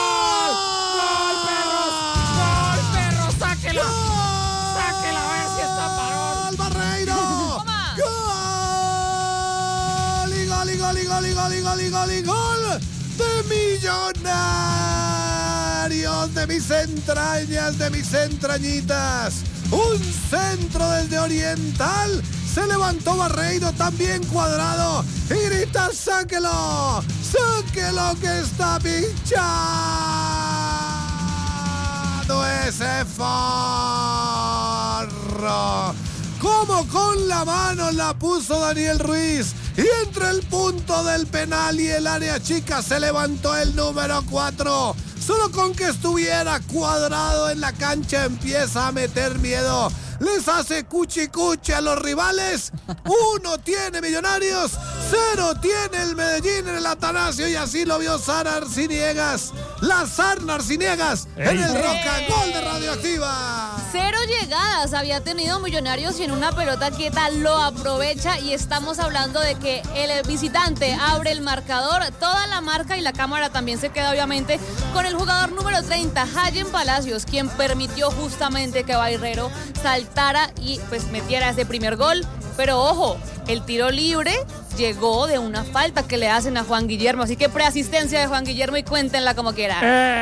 [SPEAKER 3] ¡Gol, perros! ¡Sáquela! ¡Sáquela a ver si está parón!
[SPEAKER 1] ¡Gol, Barreiro!
[SPEAKER 2] Toma.
[SPEAKER 1] ¡Gol! Y gol, y gol, y gol, y gol, y gol, y gol, y gol de Millonarios, de mis entrañas, de mis entrañitas. Un centro desde Oriental. Se levantó Barreiro, también Cuadrado. Y grita, sáquelo. Sáquelo que está pinchado ese forro. Como con la mano la puso Daniel Ruiz. Y entre el punto del penal y el área chica se levantó el número 4. Solo con que estuviera Cuadrado en la cancha empieza a meter miedo. Les hace cuchi a los rivales. 1 tiene Millonarios, 0 tiene el Medellín en el Atanasio y así lo vio Sara Arciniegas. La Sarna Arciniegas en el Rock and Gol de Radioactiva.
[SPEAKER 2] 0 llegadas había tenido Millonarios y en una pelota quieta lo aprovecha y estamos hablando de que el visitante abre el marcador, toda la marca y la cámara también se queda obviamente con el jugador número 30, Hayen Palacios, quien permitió justamente que Barreiro saltara y pues metiera ese primer gol. Pero ojo, el tiro libre llegó de una falta que le hacen a Juan Guillermo, así que preasistencia de Juan Guillermo y cuéntenla como quieran.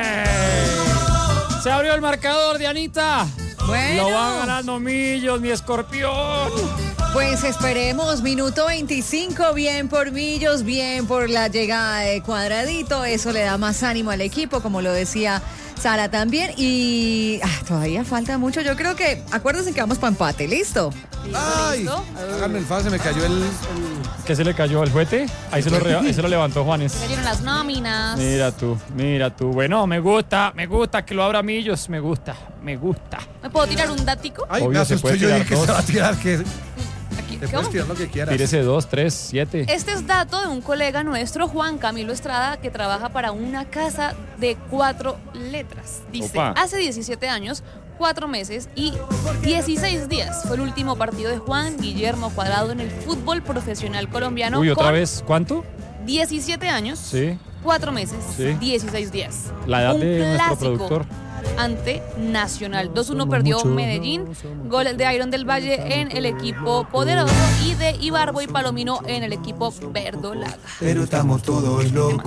[SPEAKER 3] Se abrió el marcador, Dianita.
[SPEAKER 4] Bueno.
[SPEAKER 3] Lo va ganando Millos, mi escorpión.
[SPEAKER 4] Pues esperemos, minuto 25, bien por Millos, bien por la llegada de Cuadradito, eso le da más ánimo al equipo, como lo decía Sara también, y todavía falta mucho, yo creo que, acuérdense que vamos para empate, ¿listo?
[SPEAKER 1] Ay,
[SPEAKER 2] ¿Listo?
[SPEAKER 1] háganme el favor, se me cayó el...
[SPEAKER 3] ¿Qué se le cayó al juguete? Ahí se lo levantó Juanes.
[SPEAKER 2] Se cayeron las nóminas.
[SPEAKER 3] Mira tú. Bueno, me gusta que lo abra Millos, me gusta.
[SPEAKER 2] ¿Me puedo tirar un dático?
[SPEAKER 1] Ay,
[SPEAKER 3] Obvio,
[SPEAKER 1] me
[SPEAKER 3] se
[SPEAKER 1] asusté,
[SPEAKER 3] puede
[SPEAKER 1] yo dije
[SPEAKER 3] tirar
[SPEAKER 1] que
[SPEAKER 3] dos.
[SPEAKER 1] se va a tirar, que...
[SPEAKER 2] Aquí,
[SPEAKER 1] Te
[SPEAKER 2] ¿qué
[SPEAKER 1] puedes
[SPEAKER 2] vamos?
[SPEAKER 1] tirar lo que quieras.
[SPEAKER 3] Tírese 2, 3, 7.
[SPEAKER 2] Este es dato de un colega nuestro, Juan Camilo Estrada, que trabaja para una casa de 4 letras. Dice,
[SPEAKER 3] Opa.
[SPEAKER 2] hace 17 años, 4 meses y 16 días. Fue el último partido de Juan Guillermo Cuadrado en el fútbol profesional colombiano.
[SPEAKER 3] Uy, ¿otra
[SPEAKER 2] con
[SPEAKER 3] vez? ¿Cuánto?
[SPEAKER 2] 17 años,
[SPEAKER 3] Sí.
[SPEAKER 2] 4 meses,
[SPEAKER 3] Sí.
[SPEAKER 2] 16 días.
[SPEAKER 3] La edad
[SPEAKER 2] Un
[SPEAKER 3] de nuestro
[SPEAKER 2] clásico
[SPEAKER 3] productor.
[SPEAKER 2] ante Nacional. 2-1 perdió Medellín. Gol de Iron del Valle en el equipo Poderoso y de Ibarbo y Palomino en el equipo Verdolaga.
[SPEAKER 8] Pero estamos todos locos.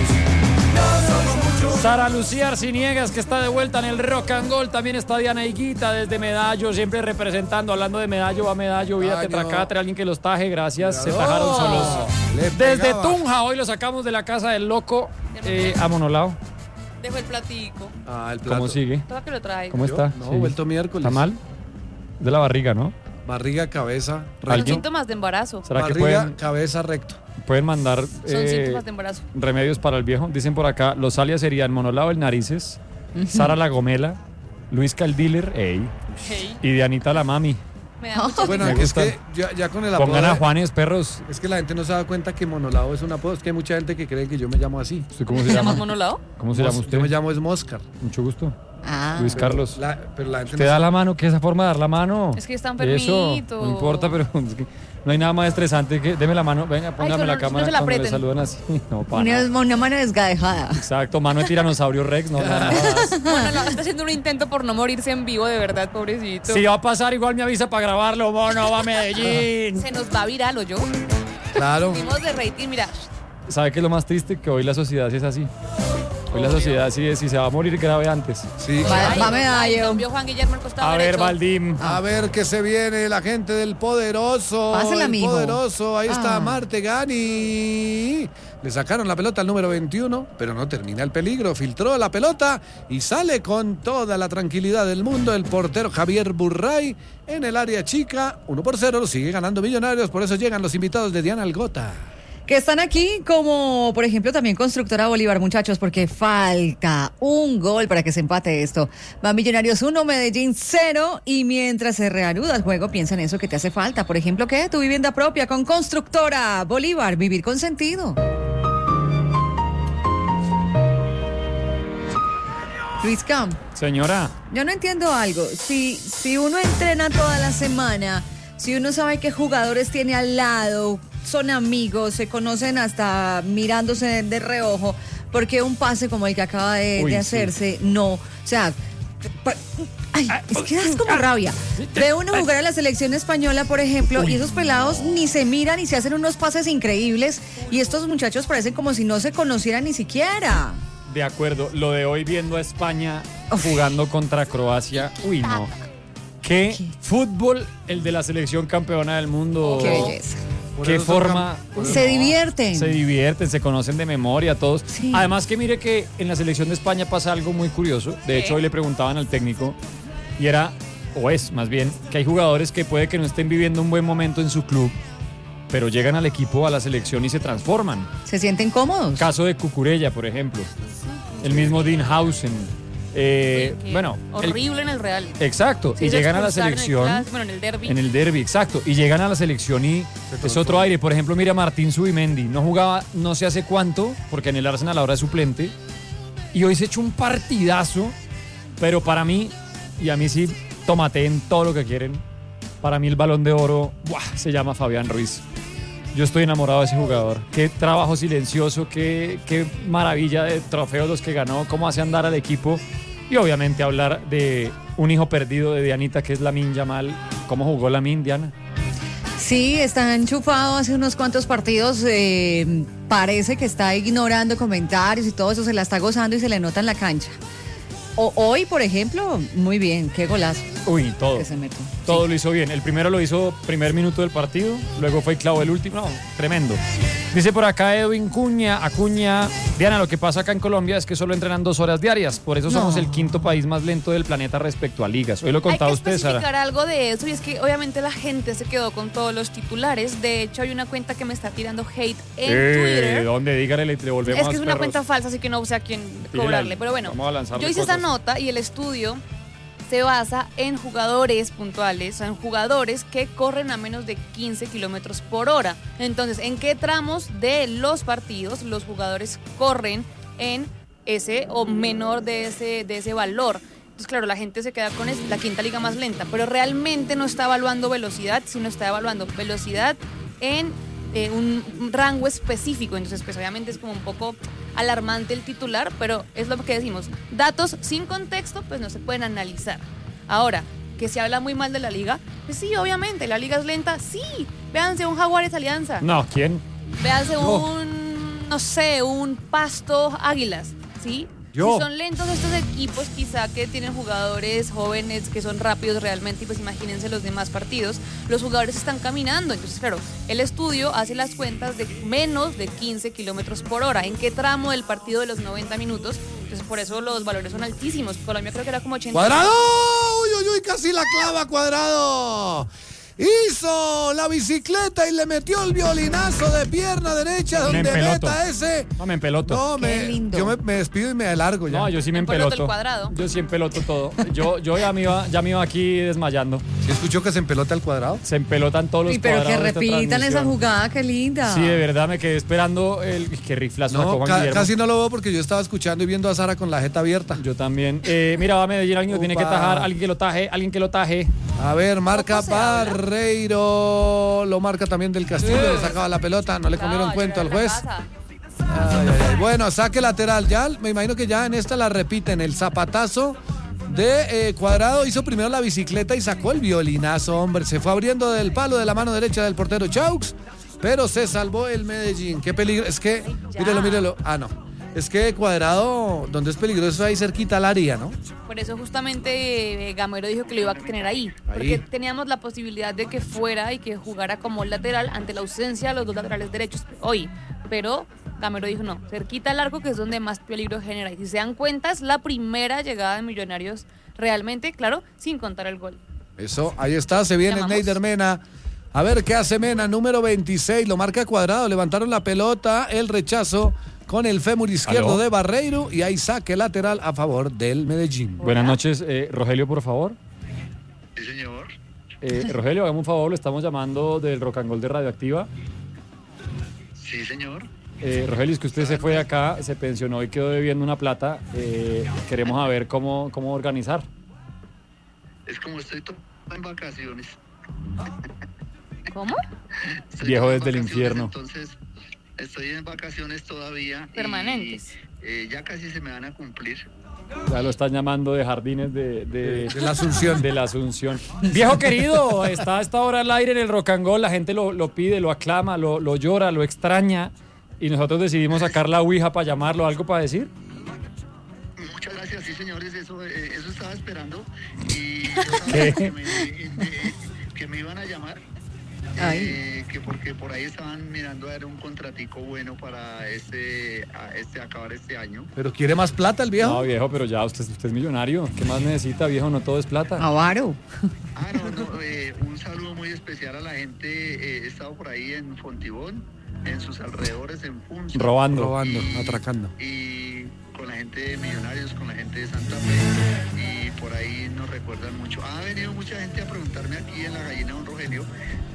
[SPEAKER 3] Sara Lucía Arciniegas, que está de vuelta en el Rock and Roll. También está Diana Higuita desde Medallo, siempre representando. Hablando de Medallo, va Medallo, vida Tetracatre, alguien que los taje, gracias. Se tajaron solos. Desde Tunja, hoy lo sacamos de la casa del loco a Monolao.
[SPEAKER 2] Dejo el platico.
[SPEAKER 1] El plato.
[SPEAKER 3] ¿Cómo sigue?
[SPEAKER 2] Todo que lo traigo.
[SPEAKER 3] ¿Cómo está?
[SPEAKER 1] No, vuelto miércoles.
[SPEAKER 3] ¿Está mal? De la barriga, ¿no?
[SPEAKER 1] Barriga, cabeza,
[SPEAKER 2] Son
[SPEAKER 1] recto.
[SPEAKER 2] síntomas de embarazo.
[SPEAKER 3] ¿Será que
[SPEAKER 1] Barriga, cabeza, recto.
[SPEAKER 3] pueden mandar
[SPEAKER 2] Son síntomas de embarazo.
[SPEAKER 3] remedios para el viejo? Dicen por acá, los alias serían Monolao el Narices, Sara la Gomela, Luis Caldiller,
[SPEAKER 2] Hey.
[SPEAKER 3] y Dianita la Mami.
[SPEAKER 2] Me da mucha
[SPEAKER 1] Bueno,
[SPEAKER 3] Me
[SPEAKER 1] es
[SPEAKER 3] gusta.
[SPEAKER 1] que ya con el apodo.
[SPEAKER 3] Pongan a Juanes, perros.
[SPEAKER 1] Es que la gente no se da cuenta que Monolao es un apodo. Es que hay mucha gente que cree que yo me llamo así.
[SPEAKER 3] ¿Usted cómo se
[SPEAKER 2] ¿Te llamas
[SPEAKER 3] llama?
[SPEAKER 2] Monolao?
[SPEAKER 3] ¿Cómo se llama usted?
[SPEAKER 1] Yo me llamo es Moscar.
[SPEAKER 3] Mucho gusto.
[SPEAKER 4] Ah.
[SPEAKER 3] Luis Carlos.
[SPEAKER 1] Pero la gente
[SPEAKER 3] Usted da la mano, ¿qué es esa forma de dar la mano?
[SPEAKER 2] Es que está
[SPEAKER 3] Eso,
[SPEAKER 2] enfermito.
[SPEAKER 3] no importa, pero es que no hay nada más estresante que deme la mano, venga, póngame
[SPEAKER 2] no,
[SPEAKER 3] la
[SPEAKER 2] no
[SPEAKER 3] cámara
[SPEAKER 2] se la
[SPEAKER 3] cuando le
[SPEAKER 2] aprieten.
[SPEAKER 3] saludan así. No, para nada.
[SPEAKER 4] Una mano desgadejada.
[SPEAKER 3] Exacto, mano de tiranosaurio Rex, no.
[SPEAKER 2] Monolao está haciendo un intento por no morirse en vivo, de verdad, pobrecito.
[SPEAKER 3] Si va a pasar, igual me avisa para grabarlo, mono, va a Medellín.
[SPEAKER 2] Se nos va viral, ¿o yo?
[SPEAKER 1] Claro.
[SPEAKER 2] Vimos de rating, mira.
[SPEAKER 3] ¿Sabe qué es lo más triste? Que hoy la sociedad sí es así. Hoy la sociedad sí es, si se va a morir, grave antes.
[SPEAKER 1] Sí.
[SPEAKER 4] Va Medallo.
[SPEAKER 2] Vio Juan Guillermo al costado
[SPEAKER 3] A ver,
[SPEAKER 2] derecho.
[SPEAKER 3] Valdim.
[SPEAKER 1] A ver qué se viene la gente del Poderoso.
[SPEAKER 4] Pásela,
[SPEAKER 1] el
[SPEAKER 4] mijo.
[SPEAKER 1] Poderoso, ahí está
[SPEAKER 4] Ah.
[SPEAKER 1] Marte Gani. Le sacaron la pelota al número 21, pero no termina el peligro. Filtró la pelota y sale con toda la tranquilidad del mundo el portero Javier Burray en el área chica. 1-0, lo sigue ganando Millonarios, por eso llegan los invitados de Diana Algota.
[SPEAKER 4] Que están aquí como, por ejemplo, también Constructora Bolívar, muchachos, porque falta un gol para que se empate esto. Va Millonarios 1, Medellín 0, y mientras se reanuda el juego, piensa en eso que te hace falta. Por ejemplo, ¿qué? Tu vivienda propia con Constructora Bolívar, vivir con sentido. Luis Camp,
[SPEAKER 3] Señora,
[SPEAKER 4] yo no entiendo algo. Si uno entrena toda la semana, si uno sabe qué jugadores tiene al lado, son amigos, se conocen hasta mirándose de reojo, porque un pase como el que acaba de hacerse, no. O sea, ay, es que das como rabia. Ve uno jugar a la selección española, por ejemplo, y esos pelados ni se miran y se hacen unos pases increíbles, y estos muchachos parecen como si no se conocieran ni siquiera.
[SPEAKER 3] de acuerdo, lo de hoy viendo a España jugando contra Croacia, uy no. ¿Qué fútbol el de la selección campeona del mundo?
[SPEAKER 4] Qué belleza.
[SPEAKER 3] Qué forma.
[SPEAKER 4] Se divierten.
[SPEAKER 3] Se divierten, se conocen de memoria todos.
[SPEAKER 4] Sí.
[SPEAKER 3] Además que mire que en la selección de España pasa algo muy curioso. De hecho, hoy le preguntaban al técnico y era, o es más bien, que hay jugadores que puede que no estén viviendo un buen momento en su club, pero llegan al equipo, a la selección y se transforman.
[SPEAKER 4] Se sienten cómodos.
[SPEAKER 3] Caso de Cucurella, por ejemplo. El mismo Dean Hausen. Bueno,
[SPEAKER 2] horrible en el Real.
[SPEAKER 3] Exacto,
[SPEAKER 2] Se
[SPEAKER 3] y
[SPEAKER 2] hizo
[SPEAKER 3] llegan a la
[SPEAKER 2] expulsar
[SPEAKER 3] selección.
[SPEAKER 2] en el derbi.
[SPEAKER 3] En el derbi, exacto. Y llegan a la selección y es otro aire. Por ejemplo, mira Martín Zubimendi. No jugaba no sé hace cuánto, porque en el Arsenal ahora es suplente. Y hoy se echó un partidazo. Pero para mí, y a mí sí, tomateen todo lo que quieren. Para mí el Balón de Oro, se llama Fabián Ruiz. Yo estoy enamorado de ese jugador. Qué trabajo silencioso, qué maravilla de trofeos los que ganó, cómo hace andar al equipo. Y obviamente hablar de un hijo perdido de Dianita, que es Lamine Yamal. ¿Cómo jugó Lamine, Diana?
[SPEAKER 4] Sí, está enchufado hace unos cuantos partidos. Parece que está ignorando comentarios y todo eso, se la está gozando y se le nota en la cancha. Hoy, por ejemplo, muy bien, qué golazo.
[SPEAKER 3] Uy, todo.
[SPEAKER 4] Que se metió.
[SPEAKER 3] Todo
[SPEAKER 4] Sí.
[SPEAKER 3] lo hizo bien. El primero lo hizo primer minuto del partido, luego fue clavo el último. No, tremendo. Dice por acá Edwin Acuña. Diana, lo que pasa acá en Colombia es que solo entrenan 2 horas diarias. Por eso somos el 5º país más lento del planeta respecto a ligas. Hoy lo contaba
[SPEAKER 2] Hay que
[SPEAKER 3] usted, Sara.
[SPEAKER 2] especificar algo de eso, y es que obviamente la gente se quedó con todos los titulares. De hecho, hay una cuenta que me está tirando hate en Twitter.
[SPEAKER 3] ¿Dónde? Dígale, le devolvemos
[SPEAKER 2] Es que es una
[SPEAKER 3] perros.
[SPEAKER 2] cuenta falsa, así que no sé a quién
[SPEAKER 3] Dígale
[SPEAKER 2] cobrarle.
[SPEAKER 3] ahí.
[SPEAKER 2] Pero bueno,
[SPEAKER 3] Vamos a lanzarle
[SPEAKER 2] yo hice esta
[SPEAKER 3] cosas.
[SPEAKER 2] nota y el estudio se basa en jugadores puntuales, en jugadores que corren a menos de 15 kilómetros por hora. Entonces, ¿en qué tramos de los partidos los jugadores corren en ese o menor de ese valor? Entonces, claro, la gente se queda con la quinta liga más lenta, pero realmente no está evaluando velocidad, sino está evaluando velocidad en un rango específico. Entonces, pues obviamente es como un poco alarmante el titular, pero es lo que decimos. Datos sin contexto, pues no se pueden analizar. Ahora, que se habla muy mal de la liga, pues sí, obviamente, la liga es lenta, sí. Véanse un Jaguares Alianza.
[SPEAKER 3] No, ¿quién?
[SPEAKER 2] Véanse no sé, un Pasto Águilas, ¿sí? Si son lentos estos equipos, quizá que tienen jugadores jóvenes que son rápidos realmente, y pues imagínense los demás partidos, los jugadores están caminando. Entonces, claro, el estudio hace las cuentas de menos de 15 kilómetros por hora. ¿En qué tramo del partido de los 90 minutos? Entonces, por eso los valores son altísimos. Colombia creo que era como 80.
[SPEAKER 1] ¡Cuadrado! ¡Uy! Casi la clava, Cuadrado. Hizo la bicicleta y le metió el violinazo de pierna derecha donde meta ese.
[SPEAKER 3] No, me empeloto.
[SPEAKER 1] No,
[SPEAKER 4] Qué lindo.
[SPEAKER 1] Yo me despido y me alargo ya.
[SPEAKER 3] No, yo sí me empeloto.
[SPEAKER 2] El Cuadrado.
[SPEAKER 3] Yo sí empeloto todo. Yo ya me iba aquí desmayando.
[SPEAKER 1] ¿Sí escuchó que se empelota el Cuadrado?
[SPEAKER 3] Se empelotan todos los
[SPEAKER 4] Uy, pero
[SPEAKER 3] cuadrados
[SPEAKER 4] que
[SPEAKER 3] de esta
[SPEAKER 4] repitan esa
[SPEAKER 3] transmisión.
[SPEAKER 4] jugada, qué linda.
[SPEAKER 3] Sí, de verdad me quedé esperando qué riflazo sacó
[SPEAKER 1] No,
[SPEAKER 3] Juan Guillermo.
[SPEAKER 1] casi no lo veo porque yo estaba escuchando y viendo a Sara con la jeta abierta.
[SPEAKER 3] Yo también. Mira, va a Medellín, alguien lo tiene que
[SPEAKER 1] Upa.
[SPEAKER 3] tajar, alguien que lo taje.
[SPEAKER 1] A ver, marca
[SPEAKER 2] ¿Poco se habla?
[SPEAKER 1] Barreiro. Lo marca también del Castillo. Le sacaba la pelota. No le comieron cuento al juez. Ay. Bueno, saque lateral. Ya, me imagino que ya en esta la repiten. El zapatazo de Cuadrado hizo primero la bicicleta y sacó el violinazo, hombre. Se fue abriendo del palo de la mano derecha del portero Chaux, pero se salvó el Medellín. Qué peligro. Es que, mírelo. Ah, no. Es que Cuadrado, donde es peligroso, ahí cerquita al área, ¿no?
[SPEAKER 2] Por eso justamente Gamero dijo que lo iba a tener ahí. Porque teníamos la posibilidad de que fuera y que jugara como lateral ante la ausencia de los dos laterales derechos hoy. Pero Gamero dijo no, cerquita al arco, que es donde más peligro genera. Y si se dan cuenta, es la primera llegada de Millonarios realmente, claro, sin contar el gol.
[SPEAKER 1] Eso, ahí está, se viene
[SPEAKER 2] ¿Llamamos?
[SPEAKER 1] Neider Mena. A ver qué hace Mena, número 26, lo marca Cuadrado, levantaron la pelota, el rechazo con el fémur izquierdo
[SPEAKER 3] ¿Aló?
[SPEAKER 1] de Barreiro y ahí saque lateral a favor del Medellín.
[SPEAKER 3] Buenas noches, Rogelio, por favor.
[SPEAKER 9] Sí, señor.
[SPEAKER 3] Rogelio, hagamos un favor, le estamos llamando del Rock and Roll de Radioactiva.
[SPEAKER 9] Sí, señor.
[SPEAKER 3] Rogelio, es que usted se fue de acá, se pensionó y quedó debiendo una plata. Queremos saber cómo organizar.
[SPEAKER 9] Es como estoy en vacaciones.
[SPEAKER 2] ¿Cómo?
[SPEAKER 9] Estoy
[SPEAKER 3] Viejo
[SPEAKER 9] en
[SPEAKER 3] desde el
[SPEAKER 9] vacaciones,
[SPEAKER 3] infierno.
[SPEAKER 9] Entonces, estoy en vacaciones todavía.
[SPEAKER 2] Permanentes.
[SPEAKER 9] Y ya casi se me van a cumplir.
[SPEAKER 3] Ya lo están llamando de jardines de
[SPEAKER 1] la Asunción.
[SPEAKER 3] De la Asunción. Viejo querido, está a esta hora al aire en el Rock and Roll, la gente lo pide, lo aclama, lo llora, lo extraña. Y nosotros decidimos sacar la ouija para llamarlo, ¿algo para decir?
[SPEAKER 9] Muchas gracias, sí, señores, eso estaba esperando. Y
[SPEAKER 3] ¿Qué?
[SPEAKER 9] que me iban a llamar. Que porque por ahí estaban mirando a dar un contratico bueno para acabar este año.
[SPEAKER 1] ¿Pero quiere más plata el viejo?
[SPEAKER 3] No, viejo, pero ya usted es millonario. ¿Qué más necesita, viejo? No todo es plata.
[SPEAKER 4] Avaro.
[SPEAKER 9] Un saludo muy especial a la gente. He estado por ahí en Fontibón, en sus alrededores, en Funza.
[SPEAKER 3] Robando,
[SPEAKER 1] atracando.
[SPEAKER 9] Y con la gente de Millonarios, con la gente de Santa Fe. Y por ahí nos recuerdan mucho. Ha venido mucha gente a preguntarme aquí en la Gallina Don Rogelio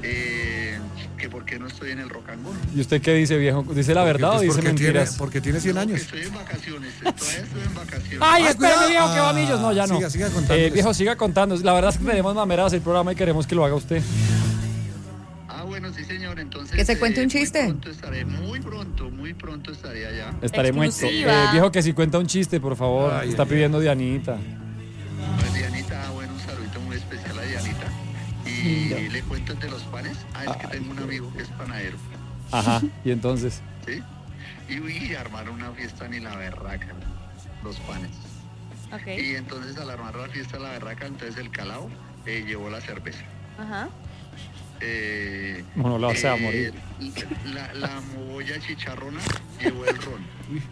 [SPEAKER 9] que por qué no estoy en el Rock and Roll.
[SPEAKER 3] ¿Y usted qué dice, viejo? ¿Dice la verdad o dice mentiras?
[SPEAKER 1] Porque tiene 100 años.
[SPEAKER 9] Estoy en vacaciones, todavía estoy en vacaciones.
[SPEAKER 3] ¡Ay, espérame, viejo, que va a millos! No, ya no.
[SPEAKER 1] Siga contando.
[SPEAKER 3] Viejo, siga contando. La verdad es que tenemos mameras el programa y queremos que lo haga usted.
[SPEAKER 9] Bueno, sí, señor, entonces...
[SPEAKER 4] ¿Que se cuente un chiste?
[SPEAKER 9] Muy pronto estaré allá.
[SPEAKER 3] Estaré muy... viejo, que si cuenta un chiste, por favor. Está pidiendo Dianita.
[SPEAKER 9] Pues Dianita, bueno, un saludito muy especial a Dianita. Y le cuento de los panes. Es que tengo un amigo que es panadero.
[SPEAKER 3] Ajá, y entonces...
[SPEAKER 9] ¿Sí? Y armaron una fiesta ni la berraca, los panes.
[SPEAKER 2] Okay.
[SPEAKER 9] Y entonces al armar la fiesta la berraca, entonces el calao llevó la cerveza.
[SPEAKER 2] Ajá.
[SPEAKER 3] Bueno, la vas a morir.
[SPEAKER 9] La mogolla chicharrona llevó el ron.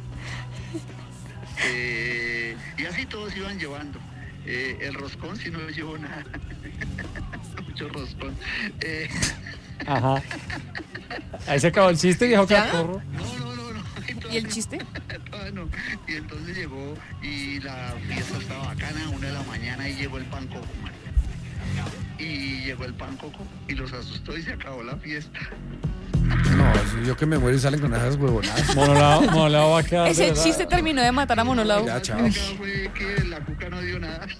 [SPEAKER 9] Y así todos iban llevando. El roscón si no llevó nada. Mucho roscón.
[SPEAKER 3] Ajá. Ahí se acabó el chiste, viejo cacorro.
[SPEAKER 2] ¿Y el chiste?
[SPEAKER 9] No. Y entonces llegó y la fiesta estaba bacana, 1 de la mañana y llegó el pan coco. Y llegó el pan coco y los asustó y se acabó la fiesta.
[SPEAKER 1] No, si yo que me muero y salen con esas huevonadas.
[SPEAKER 3] Monolao va a quedar.
[SPEAKER 2] Ese
[SPEAKER 3] ¿verdad?
[SPEAKER 2] chiste terminó de matar a Monolao.
[SPEAKER 1] Ya, chao.
[SPEAKER 9] Fue que la Cuca no dio nada.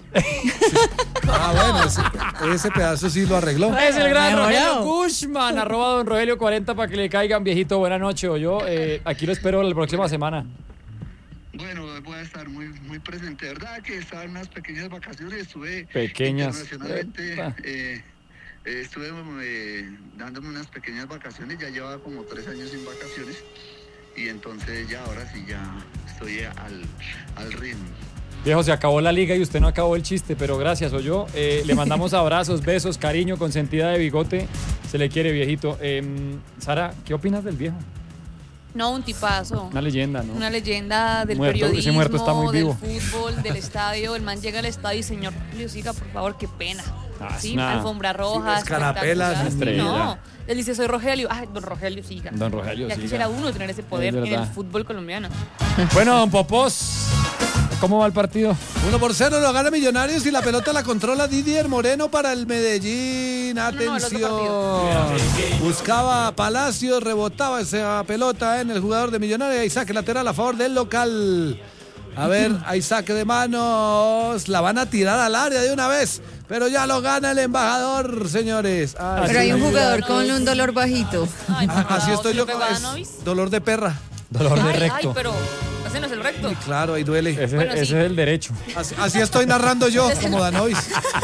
[SPEAKER 1] Bueno, ese pedazo sí lo arregló.
[SPEAKER 3] Es el gran
[SPEAKER 4] Mejorado.
[SPEAKER 3] Rogelio Cushman, @ don Rogelio 40 para que le caigan, viejito. Buena noche, o yo. Aquí lo espero la próxima semana.
[SPEAKER 9] Bueno, voy a estar muy presente. ¿Verdad? Que estaba en unas pequeñas vacaciones. Estuve
[SPEAKER 3] Pequeñas.
[SPEAKER 9] internacionalmente. Estuve dándome unas pequeñas vacaciones. Ya llevaba como 3 años sin vacaciones. Y entonces ya ahora sí ya estoy al ritmo.
[SPEAKER 3] Viejo, se acabó la liga y usted no acabó el chiste, pero gracias, o yo. Le mandamos abrazos, besos, cariño, consentida de bigote. Se le quiere, viejito. Sara, ¿qué opinas del viejo?
[SPEAKER 2] No, un tipazo.
[SPEAKER 3] Una leyenda, ¿no?
[SPEAKER 2] Una leyenda del
[SPEAKER 3] Muerto, ese
[SPEAKER 2] periodismo,
[SPEAKER 3] muerto está muy
[SPEAKER 2] del
[SPEAKER 3] vivo.
[SPEAKER 2] fútbol, del estadio. El man llega al estadio y, señor Julio, siga, por favor, qué pena.
[SPEAKER 3] Es
[SPEAKER 2] Sí,
[SPEAKER 3] una-
[SPEAKER 2] alfombra roja,
[SPEAKER 1] Sí, escarapelas,
[SPEAKER 2] espectacular.
[SPEAKER 3] estrella.
[SPEAKER 2] No, él dice, soy Rogelio. Ay, don Rogelio, siga.
[SPEAKER 3] Don Rogelio,
[SPEAKER 2] Ya
[SPEAKER 3] siga.
[SPEAKER 2] quisiera uno tener ese poder
[SPEAKER 3] Es
[SPEAKER 2] en el
[SPEAKER 3] verdad.
[SPEAKER 2] fútbol colombiano.
[SPEAKER 3] Bueno, don Popós, ¿cómo va el partido?
[SPEAKER 1] 1-0 lo gana Millonarios y la pelota la controla Didier Moreno para el Medellín.
[SPEAKER 2] el otro
[SPEAKER 1] Atención. Buscaba Palacios, rebotaba esa pelota en el jugador de Millonarios. Ahí saque lateral a favor del local. A ver, hay saque de manos. La van a tirar al área de una vez. Pero ya lo gana el embajador, señores. Ay,
[SPEAKER 4] Pero hay
[SPEAKER 1] sí,
[SPEAKER 4] un
[SPEAKER 1] ayuda.
[SPEAKER 4] jugador con un dolor bajito.
[SPEAKER 2] Ay,
[SPEAKER 1] Así estoy yo con
[SPEAKER 2] con
[SPEAKER 1] es dolor de perra.
[SPEAKER 3] Dolor de
[SPEAKER 2] Ay,
[SPEAKER 3] recto.
[SPEAKER 2] pero ese no es el recto.
[SPEAKER 1] Y claro, ahí duele.
[SPEAKER 3] Ese,
[SPEAKER 2] Bueno,
[SPEAKER 3] ese
[SPEAKER 2] sí.
[SPEAKER 3] es el derecho.
[SPEAKER 1] Así estoy narrando yo, como Danois.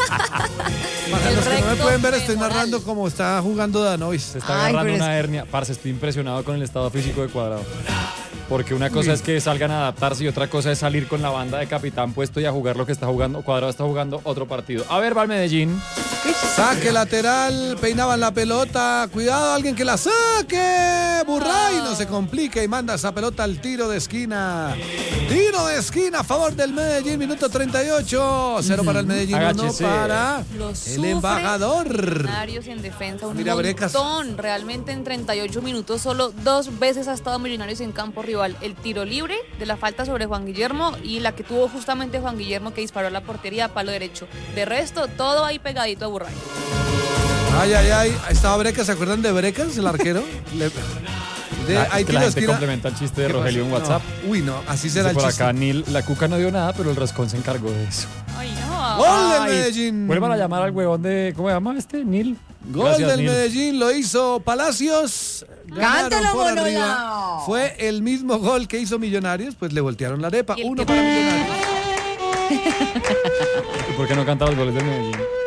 [SPEAKER 1] Para
[SPEAKER 2] El
[SPEAKER 1] los que no me
[SPEAKER 2] recto
[SPEAKER 1] pueden ver, estoy
[SPEAKER 2] femoral.
[SPEAKER 1] narrando como está jugando Danois.
[SPEAKER 3] Se está
[SPEAKER 4] Ay,
[SPEAKER 3] agarrando
[SPEAKER 4] pero
[SPEAKER 3] una hernia. Parce, estoy impresionado con el estado físico de Cuadrado. Porque una cosa es que salgan a adaptarse y otra cosa es salir con la banda de capitán puesto y a jugar lo que está jugando. Cuadrado está jugando otro partido. A ver, va el Medellín.
[SPEAKER 1] Saque lateral, peinaban la pelota. Cuidado, alguien que la saque. Burray no se complica y manda esa pelota al tiro de esquina. Tiro de esquina a favor del Medellín, minuto 38. 0 para el Medellín, 1
[SPEAKER 3] Agáchese.
[SPEAKER 1] para
[SPEAKER 2] Lo
[SPEAKER 1] el
[SPEAKER 2] sufre
[SPEAKER 1] embajador.
[SPEAKER 2] Millonarios en defensa, un
[SPEAKER 1] Mira, Brecas.
[SPEAKER 2] montón. Realmente en 38 minutos solo 2 veces ha estado Millonarios en campo rival. El tiro libre de la falta sobre Juan Guillermo y la que tuvo justamente Juan Guillermo que disparó a la portería a palo derecho. De resto, todo ahí pegadito a Burray.
[SPEAKER 1] Ay, ay, ay. Estaba Brecas, ¿se acuerdan de Brecas, el arquero? Hay
[SPEAKER 3] que la
[SPEAKER 1] tiro de
[SPEAKER 3] gente
[SPEAKER 1] esquina.
[SPEAKER 3] complementa el chiste de
[SPEAKER 1] ¿Qué
[SPEAKER 3] Rogelio en
[SPEAKER 1] pasó?
[SPEAKER 3] WhatsApp.
[SPEAKER 1] No. Uy, no, así
[SPEAKER 3] Dice
[SPEAKER 1] será el
[SPEAKER 3] por
[SPEAKER 1] chiste.
[SPEAKER 3] acá, Nil, la Cuca no dio nada, pero el Rascón se encargó de eso.
[SPEAKER 2] Ay, no.
[SPEAKER 1] Gol del
[SPEAKER 3] Ay,
[SPEAKER 1] Medellín.
[SPEAKER 3] Vuelvan a llamar al huevón de, ¿cómo se llama este? Nil.
[SPEAKER 1] Gol
[SPEAKER 3] Gracias,
[SPEAKER 1] del
[SPEAKER 3] Nil.
[SPEAKER 1] Medellín lo hizo Palacios. Ganaron
[SPEAKER 4] ¡Cántalo,
[SPEAKER 1] por
[SPEAKER 4] Monolao!
[SPEAKER 1] arriba. Fue el mismo gol que hizo Millonarios, pues le voltearon la arepa.
[SPEAKER 2] ¿Y el
[SPEAKER 1] 1
[SPEAKER 2] que-
[SPEAKER 1] para Millonarios.
[SPEAKER 3] ¿Y por qué no canta los goles del Medellín?